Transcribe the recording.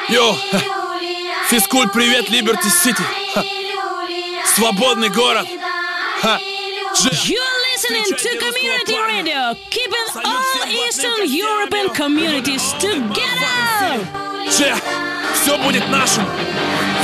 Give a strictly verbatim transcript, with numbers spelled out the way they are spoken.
Йоу, физкульт, привет, Либерти Сити. Свободный город. You're listening to Community Radio, keeping all Eastern European communities together. Че, все будет нашим.